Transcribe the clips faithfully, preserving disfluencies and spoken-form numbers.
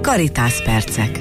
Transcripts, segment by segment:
Caritas percek.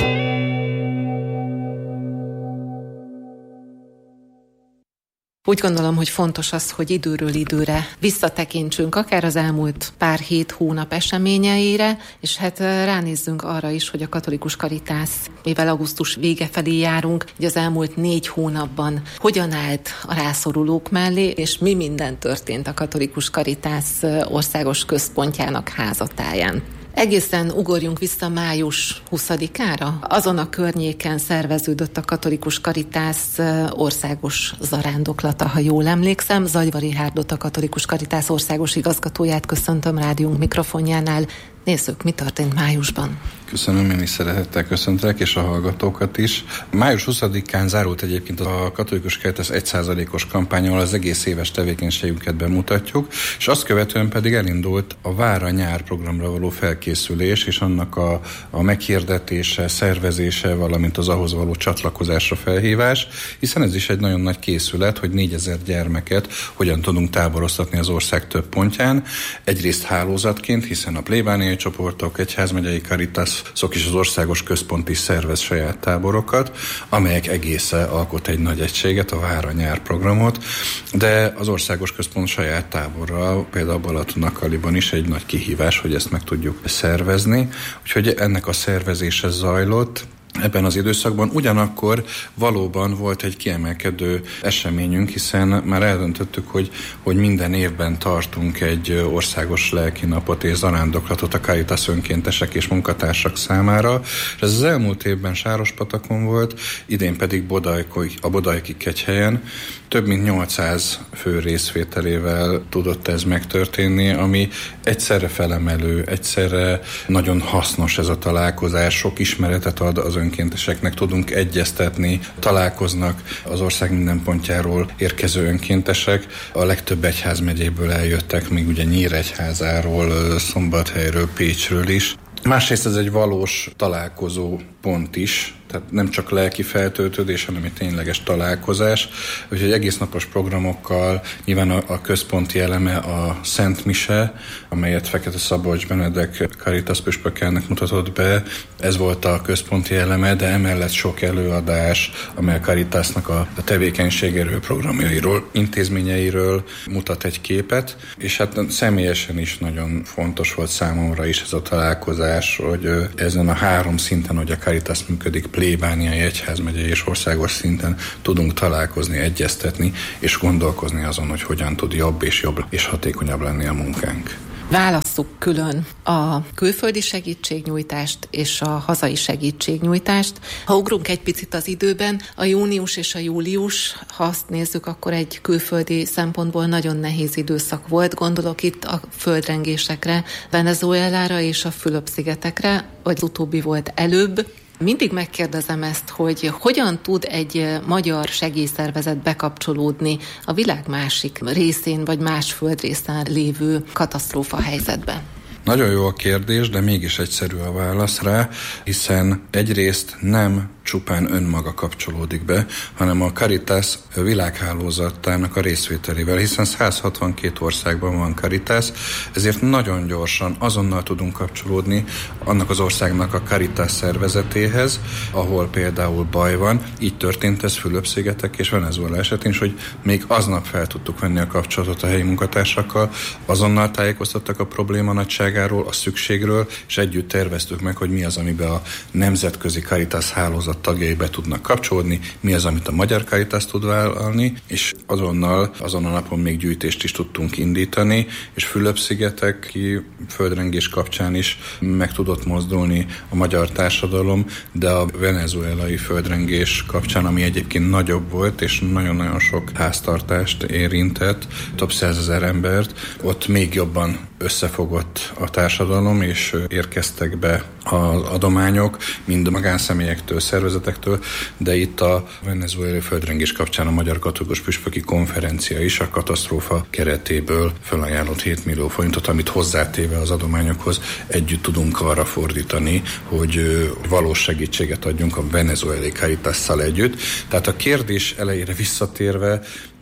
Úgy gondolom, hogy fontos az, hogy időről időre visszatekintsünk akár az elmúlt pár hét, hónap eseményeire, és hát ránézzünk arra is, hogy a Katolikus Caritas, mivel augusztus vége felé járunk, hogy az elmúlt négy hónapban hogyan állt a rászorulók mellé, és mi minden történt a Katolikus Caritas országos központjának házatáján. Egészen ugorjunk vissza május huszadikára. Azon a környéken szerveződött a Katolikus Caritas országos zarándoklata, ha jól emlékszem. Zagyva Rihárdot, a Katolikus Caritas országos igazgatóját köszöntöm rádiónk mikrofonjánál. Nézzük, mi történt májusban. Köszönöm, én is szeretettel köszöntelek, és a hallgatókat is. május huszadikán zárult egyébként a Katolikus Caritas egy százalékos kampányával az egész éves tevékenységünket bemutatjuk, és azt követően pedig elindult a Vár-a-nyár programra való felkészülés, és annak a, a meghirdetése, szervezése, valamint az ahhoz való csatlakozásra felhívás, hiszen ez is egy nagyon nagy készület, hogy négyezer gyermeket hogyan tudunk táboroztatni az ország több pontján. Egyrészt hálózatként, hiszen a plébániai csoportok, egyházmegyei Caritasok és az országos központ is szervez saját táborokat, amelyek egészen alkot egy nagy egységet, a Vár-a-nyár programot, de az országos központ saját táborral, például Balatonakaliban is egy nagy kihívás, hogy ezt meg tudjuk szervezni, úgyhogy ennek a szervezése zajlott ebben az időszakban. Ugyanakkor valóban volt egy kiemelkedő eseményünk, hiszen már eldöntöttük, hogy, hogy minden évben tartunk egy országos lelkinapot és zarándoklatot a Caritas önkéntesek és munkatársak számára. És ez az elmúlt évben Sárospatakon volt, idén pedig Bodajki, a Bodajki Kegyhelyen. Több mint nyolcszáz fő részvételével tudott ez megtörténni, ami egyszerre felemelő, egyszerre nagyon hasznos ez a találkozás, sok ismeretet ad az önkénteseknek, tudunk egyeztetni, találkoznak az ország minden pontjáról érkező önkéntesek. A legtöbb egyházmegyéből eljöttek, még ugye Nyíregyházáról, Szombathelyről, Pécsről is. Másrészt ez egy valós találkozó pont is, tehát nem csak lelki feltöltődés, hanem egy tényleges találkozás. Úgyhogy egész napos programokkal, nyilván a, a központi eleme a Szent Mise, amelyet Fekete Szabolcs Benedek Caritas püspökkelnek mutatott be. Ez volt a központi eleme, de emellett sok előadás, amely a Caritasnak a, a tevékenységéről, programjairól, intézményeiről mutat egy képet, és hát személyesen is nagyon fontos volt számomra is ez a találkozás, hogy ezen a három szinten, hogy a Caritas működik, plébániai, egyházmegyei és országos szinten tudunk találkozni, egyeztetni és gondolkozni azon, hogy hogyan tud jobb és jobb és hatékonyabb lenni a munkánk. Válasszuk külön a külföldi segítségnyújtást és a hazai segítségnyújtást. Ha ugrunk egy picit az időben, a június és a július, ha azt nézzük, akkor egy külföldi szempontból nagyon nehéz időszak volt. Gondolok itt a földrengésekre, Venezuelára és a Fülöp-szigetekre, vagy az utóbbi volt előbb. Mindig megkérdezem ezt, hogy hogyan tud egy magyar segélyszervezet bekapcsolódni a világ másik részén vagy más földrészen lévő katasztrófa helyzetbe. Nagyon jó a kérdés, de mégis egyszerű a válasz rá, hiszen egyrészt nem csupán önmaga kapcsolódik be, hanem a Caritas világhálózatának a részvételével, hiszen száz hatvankét országban van Caritas, ezért nagyon gyorsan, azonnal tudunk kapcsolódni annak az országnak a Caritas szervezetéhez, ahol például baj van. Így történt ez Fülöp-szigetek és Venezuela esetén is, hogy még aznap fel tudtuk venni a kapcsolatot a helyi munkatársakkal, azonnal tájékoztattak a probléma nagyságáról, a szükségről, és együtt terveztük meg, hogy mi az, amiben a nemzetközi Caritas hálózat tagjai be tudnak kapcsolódni, mi az, amit a magyar Caritas tud vállalni, és azonnal, azon a napon még gyűjtést is tudtunk indítani, és Fülöp-szigeteki földrengés kapcsán is meg tudott mozdulni a magyar társadalom, de a venezuelai földrengés kapcsán, ami egyébként nagyobb volt, és nagyon-nagyon sok háztartást érintett, több százezer embert, ott még jobban összefogott a társadalom, és érkeztek be az adományok, mind magánszemélyektől, szervezetektől, de itt a venezuelai földrengés kapcsán a Magyar Katolikus Püspöki Konferencia is a katasztrófa keretéből felajánlott hét millió forintot, amit hozzátéve az adományokhoz együtt tudunk arra fordítani, hogy valós segítséget adjunk a venezuelai Caritasszal együtt. Tehát a kérdés elejére visszatérve,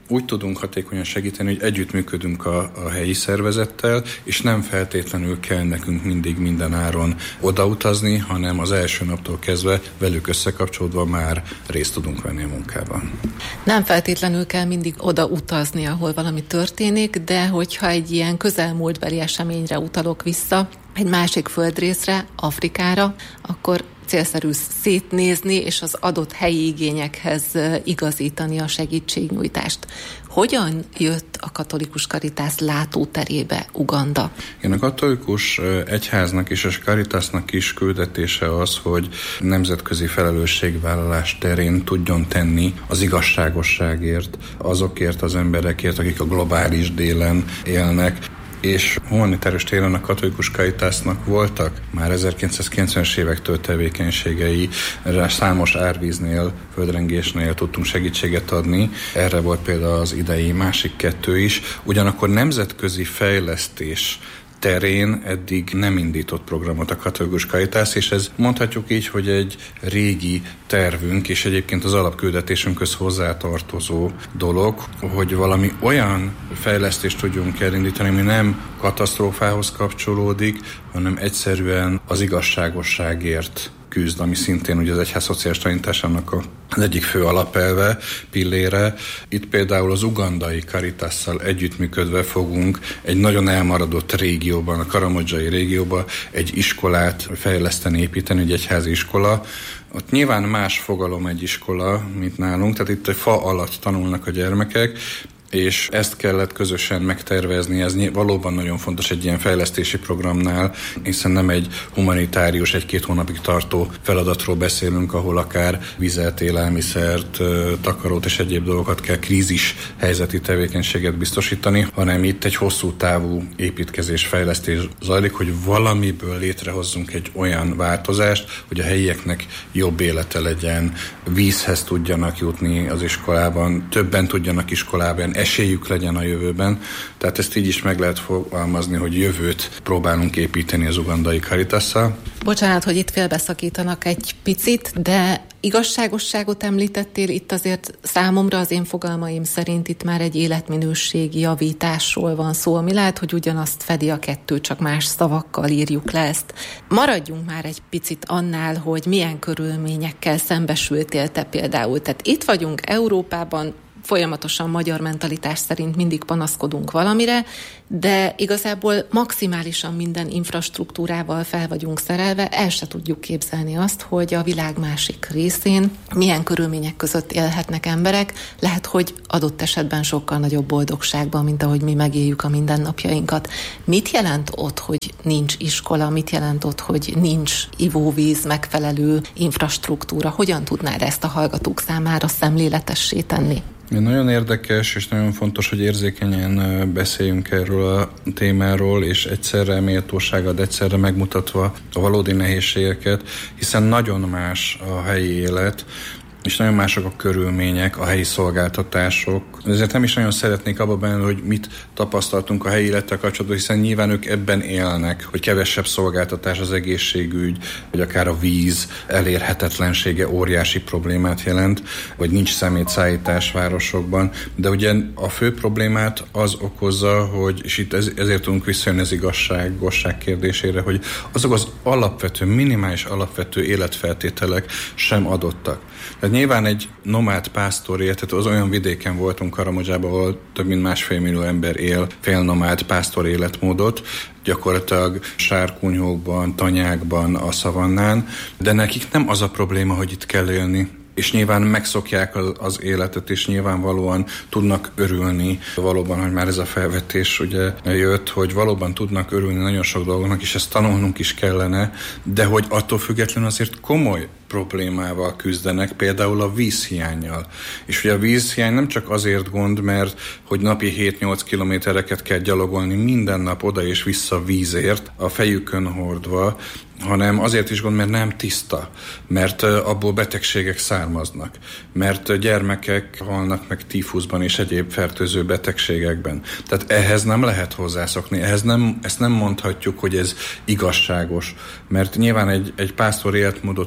úgy tudunk hatékonyan segíteni, hogy együttműködünk a, a helyi szervezettel, és nem feltétlenül kell nekünk mindig minden áron odautazni, hanem az első naptól kezdve velük összekapcsolódva már részt tudunk venni a munkában. Nem feltétlenül kell mindig oda utazni, ahol valami történik, de hogyha egy ilyen közelmúltbeli eseményre utalok vissza, egy másik földrészre, Afrikára, akkor célszerű szétnézni és az adott helyi igényekhez igazítani a segítségnyújtást. Hogyan jött a katolikus Caritas látóterébe Uganda? Igen, a katolikus egyháznak és a Caritasnak is küldetése az, hogy nemzetközi felelősségvállalás terén tudjon tenni az igazságosságért, azokért az emberekért, akik a globális délen élnek. És humanitárius téren a katolikus Caritasnak voltak már ezerkilencszázkilencvenes évektől tevékenységei, rá számos árvíznél, földrengésnél tudtunk segítséget adni. Erre volt például az idei másik kettő is. Ugyanakkor nemzetközi fejlesztés terén eddig nem indított programot a katolikus Caritas, és ez mondhatjuk így, hogy egy régi tervünk, és egyébként az alapküldetésünkhöz hozzátartozó dolog, hogy valami olyan fejlesztést tudjunk elindítani, ami nem katasztrófához kapcsolódik, hanem egyszerűen az igazságosságért küzd, ami szintén ugye az egyház szociális tanításának az egyik fő alapelve, pillére. Itt például az ugandai Caritasszal együttműködve fogunk egy nagyon elmaradott régióban, a karamodzsai régióban egy iskolát fejleszteni, építeni, egy egyházi iskola. Ott nyilván más fogalom egy iskola, mint nálunk, tehát itt egy fa alatt tanulnak a gyermekek, és ezt kellett közösen megtervezni, ez valóban nagyon fontos egy ilyen fejlesztési programnál, hiszen nem egy humanitárius, egy-két hónapig tartó feladatról beszélünk, ahol akár vizet, élelmiszert, takarót és egyéb dolgokat kell krízis helyzeti tevékenységet biztosítani, hanem itt egy hosszú távú építkezés, fejlesztés zajlik, hogy valamiből létrehozzunk egy olyan változást, hogy a helyieknek jobb élete legyen, vízhez tudjanak jutni az iskolában, többen tudjanak iskolában, esélyük legyen a jövőben. Tehát ezt így is meg lehet fogalmazni, hogy jövőt próbálunk építeni az ugandai Caritasszal. Bocsánat, hogy itt félbeszakítanak egy picit, de igazságosságot említettél, itt azért számomra az én fogalmaim szerint itt már egy életminőségi javításról van szó, ami lehet, hogy ugyanazt fedi a kettő, csak más szavakkal írjuk le ezt. Maradjunk már egy picit annál, hogy milyen körülményekkel szembesültél te például. Tehát itt vagyunk Európában, folyamatosan magyar mentalitás szerint mindig panaszkodunk valamire, de igazából maximálisan minden infrastruktúrával fel vagyunk szerelve, el se tudjuk képzelni azt, hogy a világ másik részén milyen körülmények között élhetnek emberek, lehet, hogy adott esetben sokkal nagyobb boldogságban, mint ahogy mi megéljük a mindennapjainkat. Mit jelent ott, hogy nincs iskola, mit jelent ott, hogy nincs ivóvíz, megfelelő infrastruktúra? Hogyan tudnád ezt a hallgatók számára szemléletessé tenni? Nagyon érdekes, és nagyon fontos, hogy érzékenyen beszéljünk erről a témáról, és egyszerre méltósággal, de egyszerre megmutatva a valódi nehézségeket, hiszen nagyon más a helyi élet, és nagyon mások a körülmények, a helyi szolgáltatások. Ezért nem is nagyon szeretnék abba benne, hogy mit tapasztaltunk a helyi élettel kapcsolatban, hiszen nyilván ők ebben élnek, hogy kevesebb szolgáltatás, az egészségügy, vagy akár a víz elérhetetlensége óriási problémát jelent, vagy nincs szemétszállítás városokban. De ugye a fő problémát az okozza, hogy, és itt ez, ezért tudunk visszajönni az igazságosság kérdésére, hogy azok az alapvető, minimális alapvető életfeltételek sem adottak. Tehát nyilván egy nomád pásztor élet, tehát az olyan vidéken voltunk Karamodzsában, ahol több mint másfél millió ember él félnomád pásztor életmódot, gyakorlatilag sárkunyhókban, tanyákban, a szavannán, de nekik nem az a probléma, hogy itt kell élni. És nyilván megszokják az, az életet, és nyilvánvalóan tudnak örülni. Valóban, hogy már ez a felvetés ugye jött, hogy valóban tudnak örülni nagyon sok dolgoknak, és ezt tanulnunk is kellene, de hogy attól függetlenül azért komoly problémával küzdenek, például a vízhiánnyal. És ugye a vízhiány nem csak azért gond, mert hogy napi hét-nyolc kilométereket kell gyalogolni minden nap oda és vissza vízért, a fejükön hordva, hanem azért is gond, mert nem tiszta, mert abból betegségek származnak, mert gyermekek halnak meg tífuszban és egyéb fertőző betegségekben. Tehát ehhez nem lehet hozzászokni, ehhez nem, ezt nem mondhatjuk, hogy ez igazságos, mert nyilván egy, egy pásztor életmódot folytat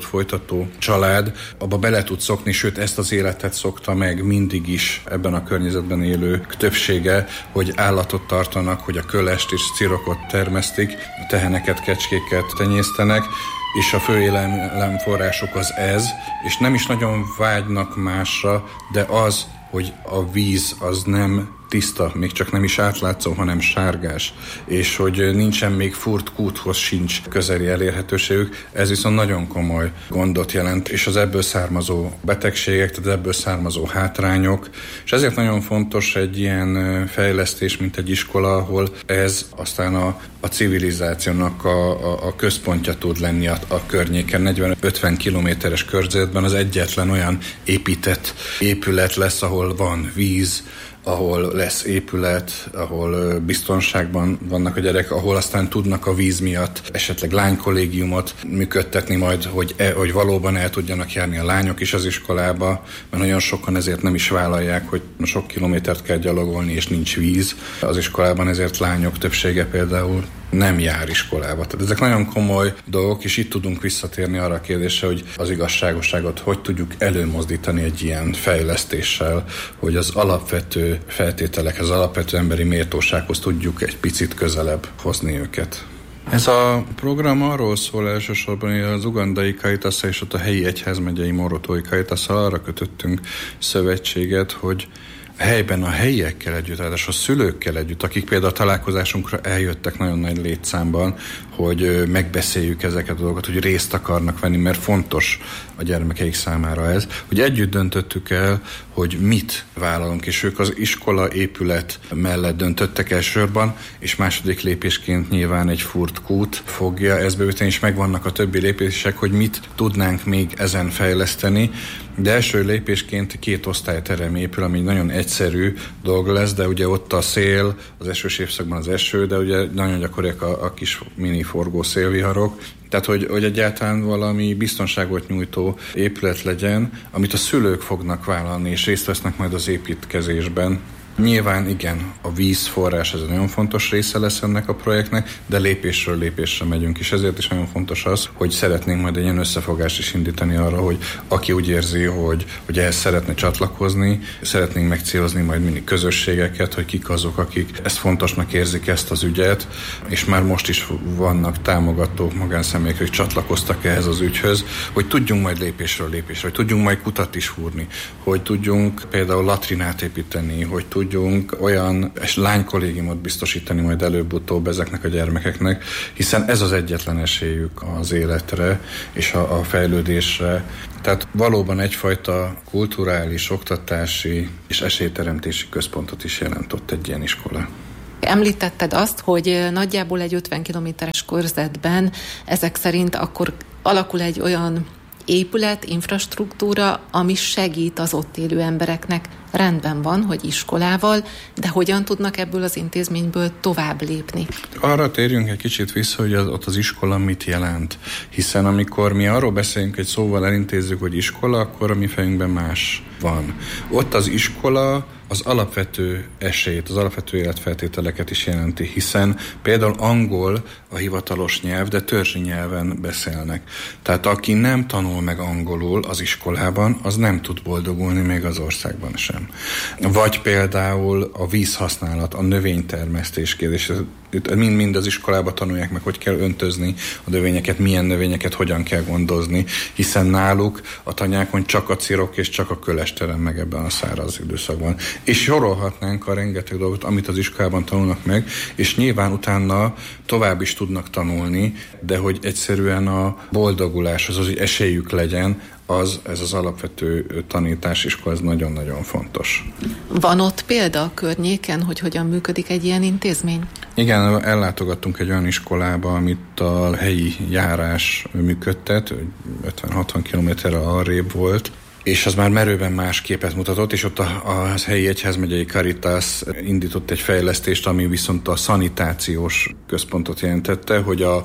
hallgató család abba bele tud szokni, sőt ezt az életet szokta meg mindig is ebben a környezetben élők többsége, hogy állatot tartanak, hogy a kölest és cirokot termesztik, a teheneket, kecskéket tenyésztenek, és a fő élelemforrásuk az ez, és nem is nagyon vágynak másra, de az, hogy a víz az nem tiszta, még csak nem is átlátszó, hanem sárgás, és hogy nincsen még furt kúthoz sincs közeli elérhetőségük, ez viszont nagyon komoly gondot jelent, és az ebből származó betegségek, tehát ebből származó hátrányok, és ezért nagyon fontos egy ilyen fejlesztés, mint egy iskola, ahol ez aztán a, a civilizációnak a, a, a központja tud lenni a, a környéken. negyven-ötven kilométeres körzetben az egyetlen olyan épített épület lesz, ahol van víz, ahol lesz épület, ahol biztonságban vannak a gyerekek, ahol aztán tudnak a víz miatt esetleg lánykollégiumot működtetni majd, hogy, e, hogy valóban el tudjanak járni a lányok is az iskolába, mert nagyon sokan ezért nem is vállalják, hogy sok kilométert kell gyalogolni, és nincs víz az iskolában, ezért lányok többsége például nem jár iskolába. Tehát ezek nagyon komoly dolgok, és itt tudunk visszatérni arra a kérdésre, hogy az igazságosságot hogy tudjuk előmozdítani egy ilyen fejlesztéssel, hogy az alapvető feltételekhez, az alapvető emberi méltósághoz tudjuk egy picit közelebb hozni őket. Ez a program arról szól elsősorban, hogy az ugandai Caritas-szal és ott a helyi egyházmegyei Morotói Caritas-szal arra kötöttünk szövetséget, hogy helyben a helyiekkel együtt, ráadásul a szülőkkel együtt, akik például a találkozásunkra eljöttek nagyon nagy létszámban, hogy megbeszéljük ezeket a dolgokat, hogy részt akarnak venni, mert fontos a gyermekeik számára ez, hogy együtt döntöttük el, hogy mit vállalunk, és ők az iskola épület mellett döntöttek elsősorban, és második lépésként nyilván egy furt kút fogja ezt beüteni, és megvannak a többi lépések, hogy mit tudnánk még ezen fejleszteni, de első lépésként két osztályterem épül, ami nagyon egyszerű dolog lesz, de ugye ott a szél, az esős évszakban az eső, de ugye nagyon gyakoriak a, a kis mini forgó szélviharok, tehát hogy, hogy egyáltalán valami biztonságot nyújtó épület legyen, amit a szülők fognak vállalni, és részt vesznek majd az építkezésben. Nyilván igen, a vízforrás ez egy nagyon fontos része lesz ennek a projektnek, de lépésről lépésre megyünk, és ezért is nagyon fontos az, hogy szeretnénk majd egy ilyen összefogást is indítani arra, hogy aki úgy érzi, hogy, hogy ehhez szeretne csatlakozni, szeretnénk megcélozni majd mindig közösségeket, hogy kik azok, akik ezt fontosnak érzik, ezt az ügyet, és már most is vannak támogatók, magánszemélyek, hogy csatlakoztak ehhez az ügyhöz, hogy tudjunk majd lépésről lépésre, hogy tudjunk majd kutat is húrni, hogy tudjunk például latrinát építeni, hogy tudjunk tudjunk olyan lánykollégiumot biztosítani majd előbb-utóbb ezeknek a gyermekeknek, hiszen ez az egyetlen esélyük az életre és a, a fejlődésre. Tehát valóban egyfajta kulturális, oktatási és esélyteremtési központot is jelentott egy ilyen iskola. Említetted azt, hogy nagyjából egy ötven kilométeres körzetben ezek szerint akkor alakul egy olyan épület, infrastruktúra, ami segít az ott élő embereknek. Rendben van, hogy iskolával, de hogyan tudnak ebből az intézményből tovább lépni? Arra térjünk egy kicsit vissza, hogy az, ott az iskola mit jelent. Hiszen amikor mi arról beszélünk, egy szóval elintézzük, hogy iskola, akkor a mi fejünkben más van. Ott az iskola az alapvető esélyt, az alapvető életfeltételeket is jelenti, hiszen például angol a hivatalos nyelv, de törzsi nyelven beszélnek. Tehát aki nem tanul meg angolul az iskolában, az nem tud boldogulni még az országban sem. Vagy például a vízhasználat, a növénytermesztés kérdés. Mind-mind az iskolába tanulják meg, hogy kell öntözni a növényeket, milyen növényeket hogyan kell gondozni, hiszen náluk a tanyákon csak a cirok és csak a köles terem meg ebben a száraz időszakban. És sorolhatnánk a rengeteg dolgot, amit az iskolában tanulnak meg, és nyilván utána tovább is tudnak tanulni, de hogy egyszerűen a boldogulás, az, hogy esélyük legyen, az, ez az alapvető tanításiskola, ez nagyon-nagyon fontos. Van ott példa a környéken, hogy hogyan működik egy ilyen intézmény? Igen, ellátogattunk egy olyan iskolába, amit a helyi járás működtet, ötven-hatvan kilométerre arrébb volt, és az már merőben más képet mutatott, és ott a, a helyi egyházmegyei Caritas indított egy fejlesztést, ami viszont a szanitációs központot jelentette, hogy a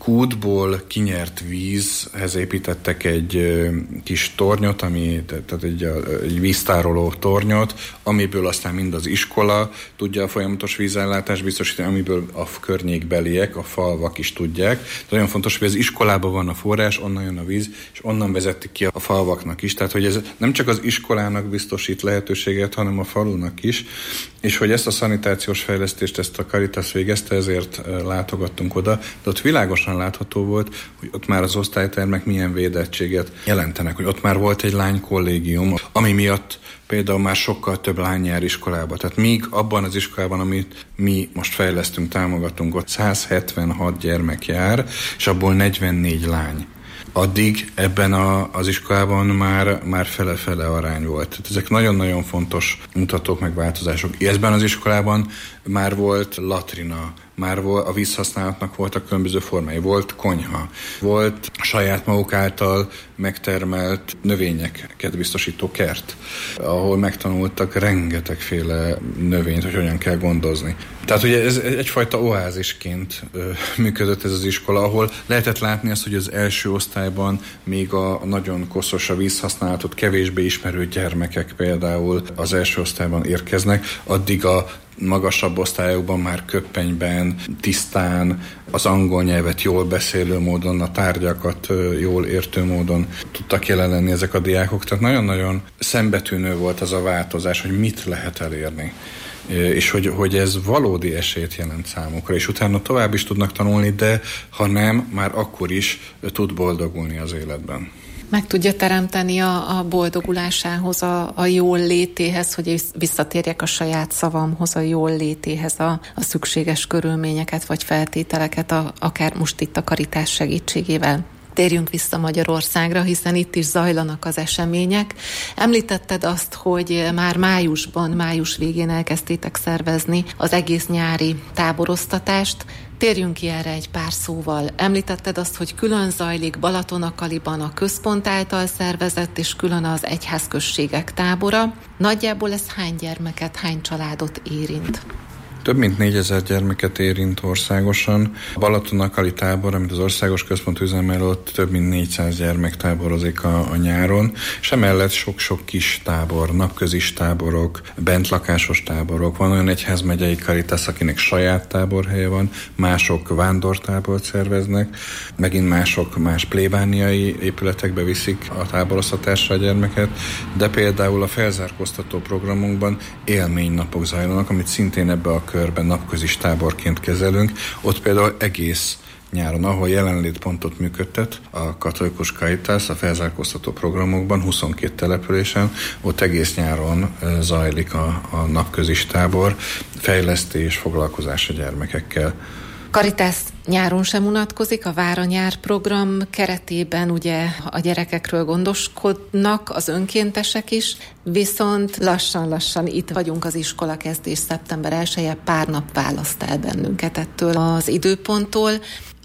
kútból kinyert vízhez építettek egy kis tornyot, ami, tehát egy, egy víztároló tornyot, amiből aztán mind az iskola tudja a folyamatos vízellátást biztosítani, amiből a környékbeliek, a falvak is tudják. De nagyon fontos, hogy az iskolában van a forrás, onnan jön a víz, és onnan vezetik ki a falvaknak is. Tehát, hogy ez nem csak az iskolának biztosít lehetőséget, hanem a falunak is, és hogy ezt a szanitációs fejlesztést, ezt a Caritas végezte, ezért látogattunk oda, de ott világosan látható volt, hogy ott már az osztálytermek milyen védettséget jelentenek, hogy ott már volt egy lánykollégium, ami miatt például már sokkal több lány jár iskolába. Tehát míg abban az iskolában, amit mi most fejlesztünk, támogatunk, ott száz hetvenhat gyermek jár, és abból negyvennégy lány. Addig ebben a, az iskolában már, már fele-fele arány volt. Tehát ezek nagyon-nagyon fontos mutatók, meg változások. Ebben az iskolában már volt latrina, már volt, a vízhasználatnak voltak különböző formái, volt konyha, volt saját maguk által megtermelt növényeket biztosító kert, ahol megtanultak rengetegféle növényt, hogy hogyan kell gondozni. Tehát ugye ez egyfajta oázisként működött ez az iskola, ahol lehetett látni azt, hogy az első osztályban még a nagyon koszos a vízhasználatot kevésbé ismerő gyermekek például az első osztályban érkeznek, addig a magasabb osztályokban már köppenyben, tisztán, az angol nyelvet jól beszélő módon, a tárgyakat jól értő módon tudtak jelen lenni ezek a diákok. Tehát nagyon-nagyon szembetűnő volt az a változás, hogy mit lehet elérni. És hogy, hogy ez valódi esélyt jelent számukra, és utána tovább is tudnak tanulni, de ha nem, már akkor is tud boldogulni az életben. Meg tudja teremteni a, a boldogulásához, a, a jól létéhez, hogy visszatérjek a saját szavamhoz, a jól létéhez, a, a szükséges körülményeket vagy feltételeket, a, akár most itt a Karitás segítségével. Térjünk vissza Magyarországra, hiszen itt is zajlanak az események. Említetted azt, hogy már májusban, május végén elkezdtétek szervezni az egész nyári táboroztatást. Térjünk ki erre egy pár szóval. Említetted azt, hogy külön zajlik Balatonakaliban a központ által szervezett, és külön az egyházközségek tábora. Nagyjából ez hány gyermeket, hány családot érint? Több mint négyezer gyermeket érint országosan. A Balatonakali tábor, amit az országos központ üzemel, ott több mint négyszáz gyermek táborozik a, a nyáron, és emellett sok-sok kis tábor, napközis táborok, bentlakásos táborok. Van olyan egyházmegyei Caritas, akinek saját táborhelye van, mások vándortábort szerveznek, megint mások más plébániai épületekbe viszik a táboroztatásra a gyermeket, de például a felzárkóztató programunkban élménynapok zajlanak, amit szintén ebbe a körben napközis táborként kezelünk. Ott például egész nyáron, ahol jelenlétpontot működtet a katolikus Caritas a felzárkóztató programokban, huszonkét településen, ott egész nyáron zajlik a, a napközis tábor, fejlesztés, foglalkozás a gyermekekkel. Caritas nyáron sem unatkozik, a Vár a nyár program keretében ugye a gyerekekről gondoskodnak az önkéntesek is, viszont lassan-lassan itt vagyunk az iskola kezdés szeptember elseje, pár nap választ el bennünket ettől az időponttól.